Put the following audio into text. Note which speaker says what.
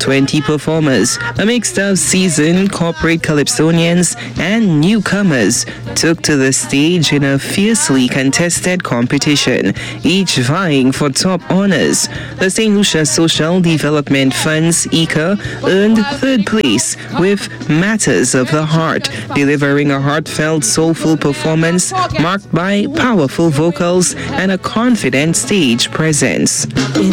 Speaker 1: 20 performers. A mix of seasoned corporate calypsonians and newcomers took to the stage in a fiercely contested competition, each vying for top honors. The St. Lucia Social Development Fund's ICA earned third place with Matters of the Heart, delivering a heartfelt, soulful performance marked by powerful vocals and a confident stage presence.